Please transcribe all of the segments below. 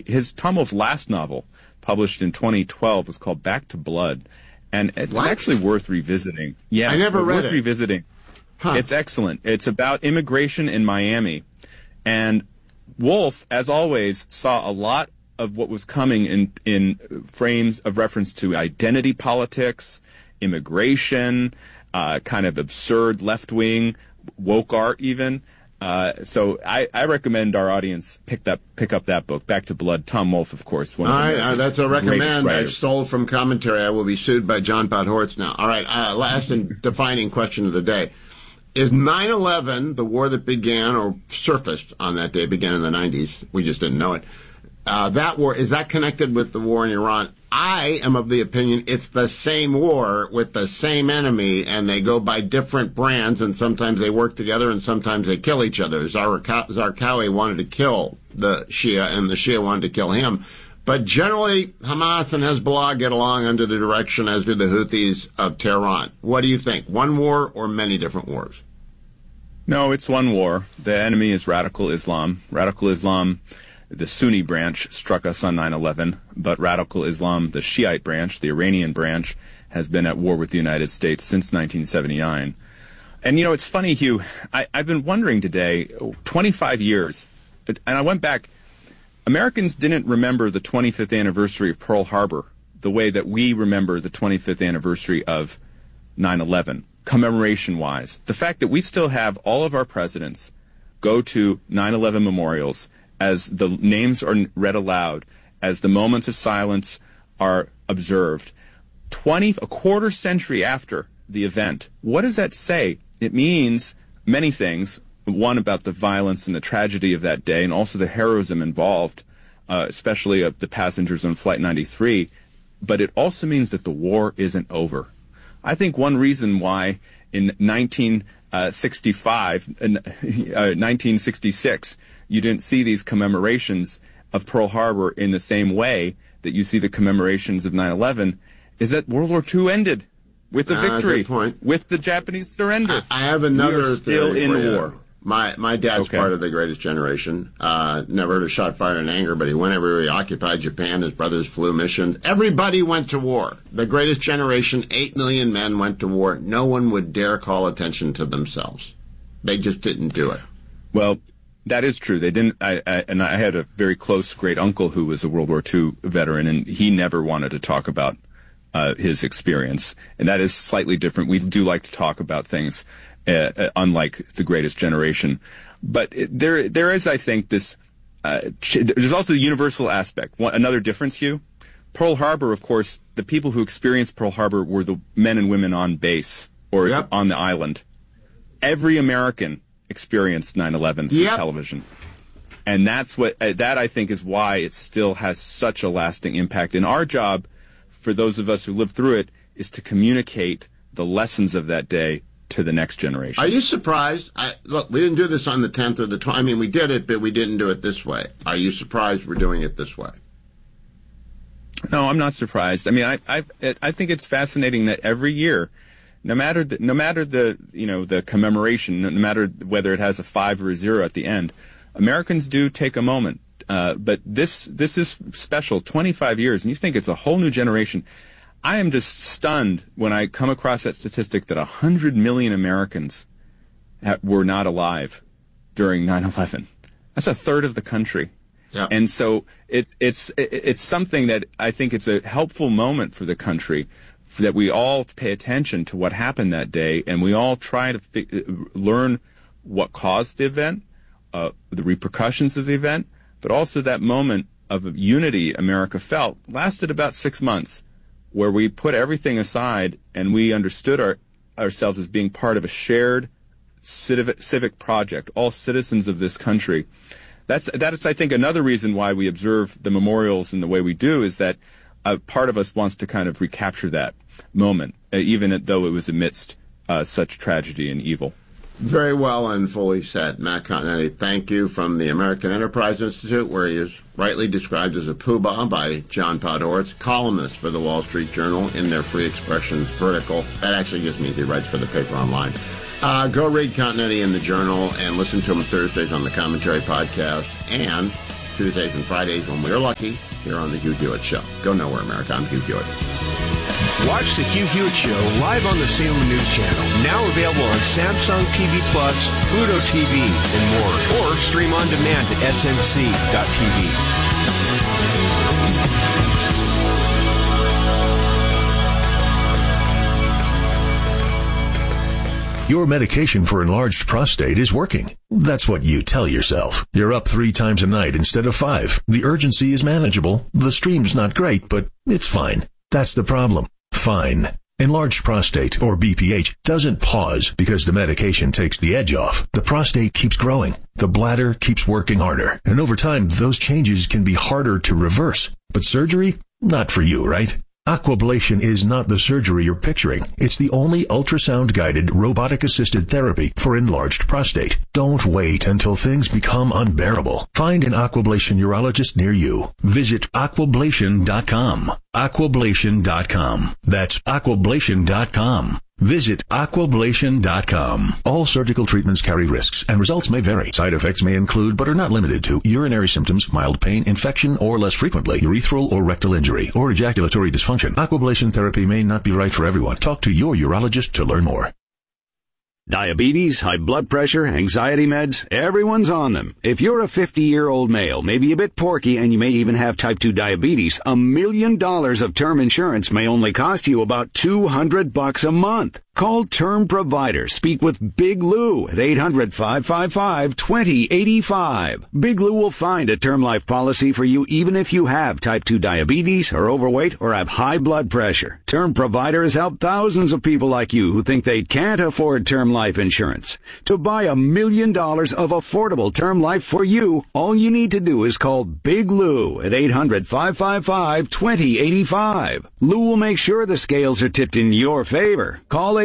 his Tom Wolfe's last novel, published in 2012, was called Back to Blood, and it's actually worth revisiting. Yeah, I never read it. Worth revisiting. Huh. It's excellent. It's about immigration in Miami, and Wolfe, as always, saw a lot of what was coming in frames of reference to identity politics, immigration, kind of absurd left-wing, woke art even. So I recommend our audience pick up that book, Back to Blood. Tom Wolfe, of course. All right, that's a recommend. I stole from commentary. I will be sued by John Podhoretz now. All right, last and defining question of the day. Is 9/11, the war that began or surfaced on that day, began in the 90s, we just didn't know it, that war, is that connected with the war in Iran? I am of the opinion it's the same war with the same enemy, and they go by different brands, and sometimes they work together, and sometimes they kill each other. Zarqawi wanted to kill the Shia, and the Shia wanted to kill him. But generally, Hamas and Hezbollah get along under the direction, as do the Houthis of Tehran. What do you think? One war or many different wars? No, it's one war. The enemy is radical Islam. Radical Islam, the Sunni branch, struck us on 9/11, but radical Islam, the Shiite branch, the Iranian branch, has been at war with the United States since 1979. And, it's funny, Hugh, I've been wondering today, 25 years, and I went back, Americans didn't remember the 25th anniversary of Pearl Harbor the way that we remember the 25th anniversary of 9/11. Commemoration-wise, the fact that we still have all of our presidents go to 9/11 memorials as the names are read aloud, as the moments of silence are observed, a quarter century after the event. What does that say? It means many things. One, about the violence and the tragedy of that day, and also the heroism involved, especially of the passengers on Flight 93. But it also means that the war isn't over. I think one reason why in 1966, you didn't see these commemorations of Pearl Harbor in the same way that you see the commemorations of 9/11 is that World War II ended with the victory, good point. With the Japanese surrender. I have another we are still theory in for you. war. My dad's part of the Greatest Generation. Never heard a shot fired in anger, but he went everywhere. He occupied Japan. His brothers flew missions. Everybody went to war. The Greatest Generation, 8 million men went to war. No one would dare call attention to themselves. They just didn't do it. Well, that is true. They didn't. I had a very close great uncle who was a World War II veteran, and he never wanted to talk about his experience. And that is slightly different. We do like to talk about things. Unlike the Greatest Generation. But there is, I think, this, there's also the universal aspect. Another difference, Hugh, Pearl Harbor, of course, the people who experienced Pearl Harbor were the men and women on base or on the island. Every American experienced 9/11 through television. And that I think is why it still has such a lasting impact. And our job, for those of us who lived through it, is to communicate the lessons of that day to the next generation. Are you surprised? Look, we didn't do this on the 10th or the 12th. I mean, we did it, but we didn't do it this way. Are you surprised we're doing it this way? No, I'm not surprised. I mean, I think it's fascinating that every year, no matter the the commemoration, no matter whether it has a 5 or a 0 at the end, Americans do take a moment. But this is special. 25 years, and you think it's a whole new generation. I am just stunned when I come across that statistic that 100 million Americans were not alive during 9/11. That's a third of the country. Yeah. And so it's something that I think it's a helpful moment for the country, that we all pay attention to what happened that day, and we all try to learn what caused the event, the repercussions of the event, but also that moment of unity America felt lasted about 6 months, where we put everything aside and we understood ourselves as being part of a shared civic project, all citizens of this country. That is, I think, another reason why we observe the memorials in the way we do, is that a part of us wants to kind of recapture that moment, even though it was amidst such tragedy and evil. Very well and fully said. Matt Continetti, thank you, from the American Enterprise Institute, where he is rightly described as a poobah by John Podhoretz, columnist for the Wall Street Journal in their Free Expression vertical. That actually just means he writes for the paper online. Go read Continetti in the Journal and listen to him Thursdays on the Commentary Podcast. And Tuesdays and Fridays when we're lucky here on the Hugh Hewitt Show. Go nowhere, America. I'm Hugh Hewitt. Watch the Hugh Hewitt Show live on the Salem News Channel. Now available on Samsung TV Plus, Pluto TV, and more. Or stream on demand at snc.tv. Your medication for enlarged prostate is working. That's what you tell yourself. You're up 3 times a night instead of 5. The urgency is manageable. The stream's not great, but it's fine. That's the problem. Fine. Enlarged prostate, or BPH, doesn't pause because the medication takes the edge off. The prostate keeps growing. The bladder keeps working harder. And over time, those changes can be harder to reverse. But surgery? Not for you, right? Aquablation is not the surgery you're picturing. It's the only ultrasound-guided, robotic-assisted therapy for enlarged prostate. Don't wait until things become unbearable. Find an Aquablation urologist near you. Visit aquablation.com. Aquablation.com. That's aquablation.com. Visit aquablation.com. All surgical treatments carry risks, and results may vary. Side effects may include, but are not limited to, urinary symptoms, mild pain, infection, or less frequently, urethral or rectal injury, or ejaculatory dysfunction. Aquablation therapy may not be right for everyone. Talk to your urologist to learn more. Diabetes, high blood pressure, anxiety meds, everyone's on them. If you're a 50-year-old male, maybe a bit porky, and you may even have type 2 diabetes, $1 million of term insurance may only cost you about $200 a month. Call Term Provider. Speak with Big Lou at 800-555-2085. Big Lou will find a term life policy for you even if you have type 2 diabetes, are overweight, or have high blood pressure. Term Provider has helped thousands of people like you who think they can't afford term life insurance. To buy $1 million of affordable term life for you, all you need to do is call Big Lou at 800-555-2085. Lou will make sure the scales are tipped in your favor. Call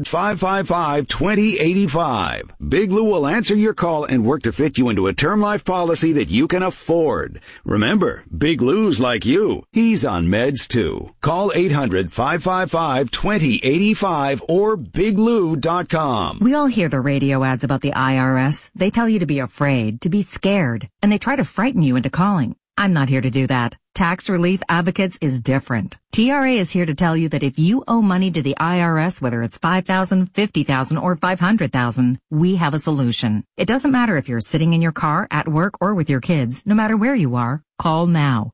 800-555-2085. Big Lou will answer your call and work to fit you into a term life policy that you can afford. Remember, Big Lou's like you. He's on meds too. Call 800-555-2085 or biglou.com. We all hear the radio ads about the IRS. They tell you to be afraid, to be scared, and they try to frighten you into calling. I'm not here to do that. Tax Relief Advocates is different. TRA is here to tell you that if you owe money to the IRS, whether it's $5,000, $50,000, or $500,000, we have a solution. It doesn't matter if you're sitting in your car, at work, or with your kids. No matter where you are, call now.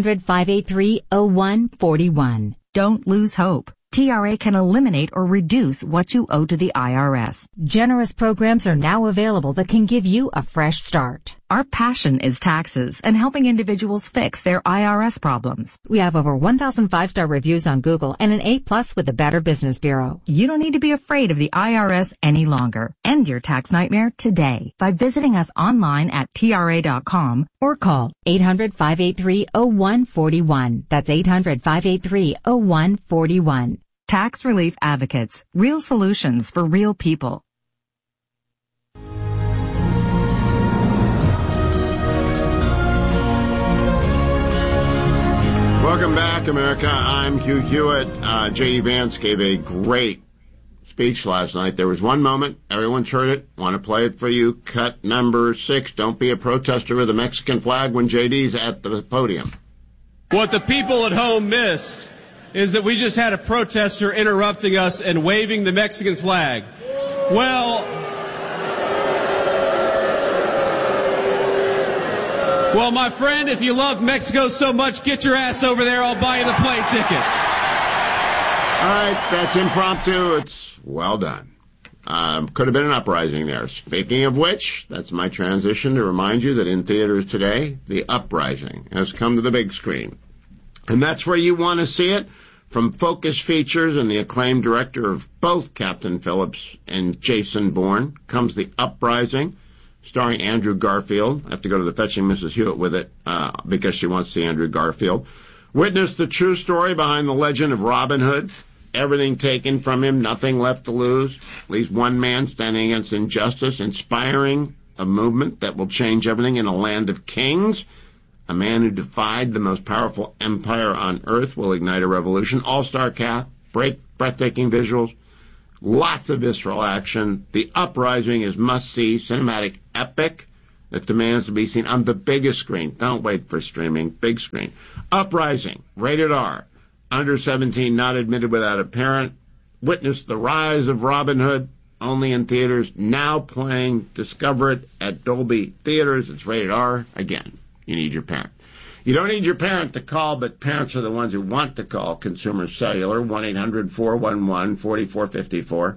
800-583-0141. Don't lose hope. TRA can eliminate or reduce what you owe to the IRS. Generous programs are now available that can give you a fresh start. Our passion is taxes and helping individuals fix their IRS problems. We have over 1,000 5-star reviews on Google and an A+ with the Better Business Bureau. You don't need to be afraid of the IRS any longer. End your tax nightmare today by visiting us online at TRA.com or call 800-583-0141. That's 800-583-0141. Tax Relief Advocates. Real solutions for real people. Welcome back, America. I'm Hugh Hewitt. J.D. Vance gave a great speech last night. There was one moment. Everyone's heard it. Want to play it for you. Cut number 6. Don't be a protester with a Mexican flag when J.D.'s at the podium. What the people at home missed is that we just had a protester interrupting us and waving the Mexican flag. Well, my friend, if you love Mexico so much, get your ass over there. I'll buy you the plane ticket. All right, that's impromptu. It's well done. Could have been an uprising there. Speaking of which, that's my transition to remind you that in theaters today, The Uprising has come to the big screen. And that's where you want to see it. From Focus Features and the acclaimed director of both Captain Phillips and Jason Bourne comes The Uprising, starring Andrew Garfield. I have to go to the Fetching Mrs. Hewitt with it because she wants to see Andrew Garfield. Witness the true story behind the legend of Robin Hood. Everything taken from him, nothing left to lose. Leaves one man standing against injustice, inspiring a movement that will change everything in a land of kings. A man who defied the most powerful empire on earth will ignite a revolution. All-star cast, breathtaking visuals, lots of visceral action. The Uprising is must-see, cinematic epic. that demands to be seen on the biggest screen. Don't wait for streaming. Big screen. Uprising, rated R. Under 17, not admitted without a parent. Witness the rise of Robin Hood. Only in theaters. Now playing. Discover it at Dolby Theaters. It's rated R. Again, you need your parent. You don't need your parent to call, but parents are the ones who want to call Consumer Cellular, 1-800-411-4454.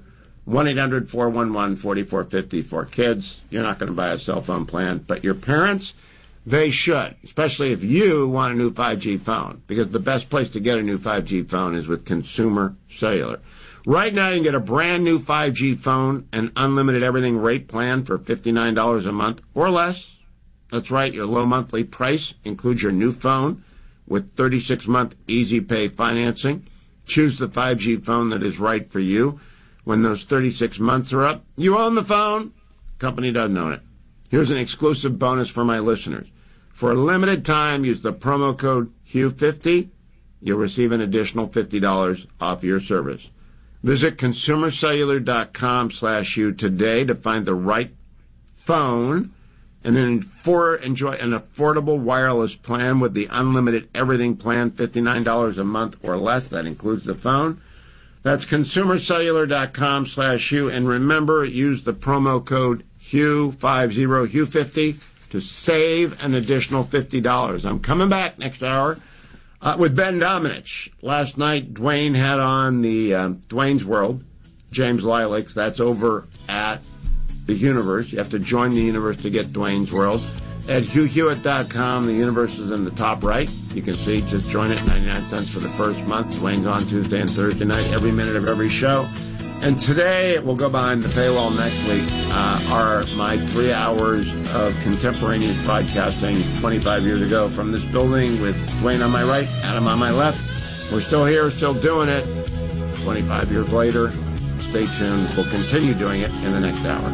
1-800-411-4454. Kids, you're not going to buy a cell phone plan, but your parents, they should, especially if you want a new 5G phone, because the best place to get a new 5G phone is with Consumer Cellular. Right now, you can get a brand new 5G phone and unlimited everything rate plan for $59 a month or less. That's right, your low monthly price includes your new phone with 36-month easy pay financing. Choose the 5G phone that is right for you. When those 36 months are up, you own the phone. Company doesn't own it. Here's an exclusive bonus for my listeners. For a limited time, use the promo code HUGH50. You'll receive an additional $50 off your service. Visit consumercellular.com/U today to find the right phone and then enjoy an affordable wireless plan with the unlimited everything plan, $59 a month or less. That includes the phone. That's consumercellular.com/U. And remember, use the promo code HUGH50, HUGH50, to save an additional $50. I'm coming back next hour with Ben Domenech. Last night, Dwayne had on the Dwayne's World, James Lilacs. That's over at the Universe. You have to join the Universe to get Dwayne's World. At HughHewitt.com, the Universe is in the top right. You can see, just join it, 99 cents for the first month. Dwayne's on Tuesday and Thursday night, every minute of every show. And today, we'll go behind the paywall next week, are my 3 hours of contemporaneous broadcasting 25 years ago from this building with Dwayne on my right, Adam on my left. We're still here, still doing it. 25 years later, stay tuned. We'll continue doing it in the next hour.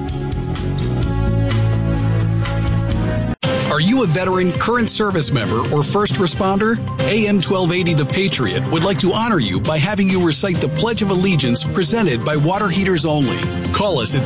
Are you a veteran, current service member, or first responder? AM 1280 The Patriot would like to honor you by having you recite the Pledge of Allegiance presented by Water Heaters Only. Call us at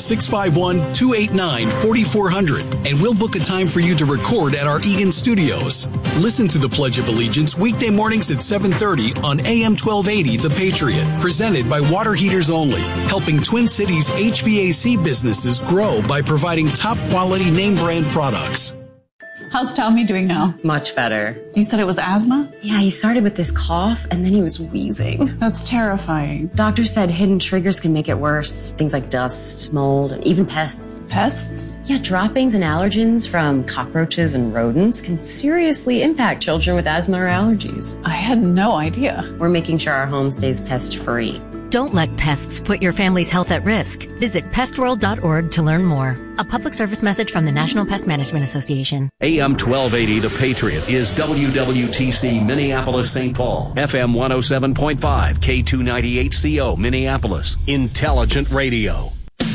651-289-4400 and we'll book a time for you to record at our Eagan studios. Listen to the Pledge of Allegiance weekday mornings at 7:30 on AM 1280 The Patriot, presented by Water Heaters Only, helping Twin Cities HVAC businesses grow by providing top quality name brand products. How's Tommy doing now? Much better. You said it was asthma? Yeah, he started with this cough and then he was wheezing. That's terrifying. Doctor said hidden triggers can make it worse. Things like dust, mold, and even pests. Pests? Yeah, droppings and allergens from cockroaches and rodents can seriously impact children with asthma or allergies. I had no idea. We're making sure our home stays pest-free. Don't let pests put your family's health at risk. Visit pestworld.org to learn more. A public service message from the National Pest Management Association. AM 1280 The Patriot is WWTC Minneapolis St. Paul, FM 107.5, K298CO Minneapolis, Intelligent Radio.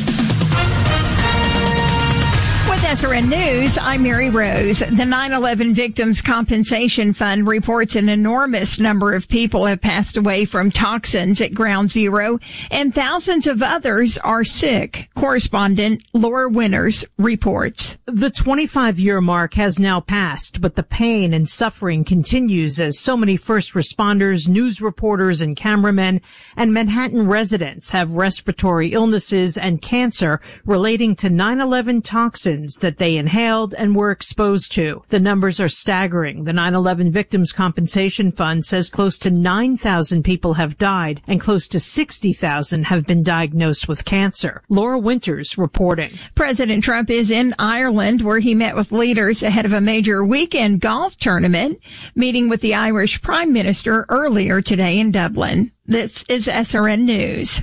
SRN News, I'm Mary Rose. The 9/11 Victims Compensation Fund reports an enormous number of people have passed away from toxins at Ground Zero, and thousands of others are sick. Correspondent Laura Winters reports. The 25-year mark has now passed, but the pain and suffering continues as so many first responders, news reporters, and cameramen, and Manhattan residents have respiratory illnesses and cancer relating to 9/11 toxins that they inhaled and were exposed to. The numbers are staggering. The 9/11 Victims Compensation Fund says close to 9,000 people have died and close to 60,000 have been diagnosed with cancer. Laura Winters reporting. President Trump is in Ireland, where he met with leaders ahead of a major weekend golf tournament, meeting with the Irish Prime Minister earlier today in Dublin. This is SRN News.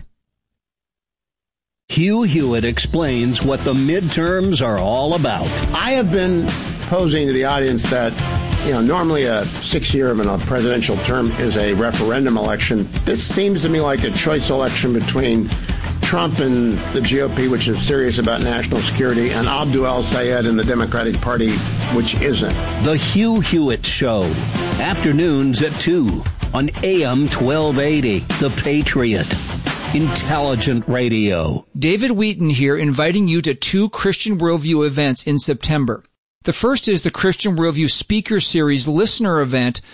Hugh Hewitt explains what the midterms are all about. I have been posing to the audience that, normally a 6-year of a presidential term is a referendum election. This seems to me like a choice election between Trump and the GOP, which is serious about national security, and Abdul El-Sayed and the Democratic Party, which isn't. The Hugh Hewitt Show. Afternoons at 2 on AM 1280, The Patriot. Intelligent Radio. David Wheaton here, inviting you to 2 Christian Worldview events in September. The first is the Christian Worldview Speaker Series listener event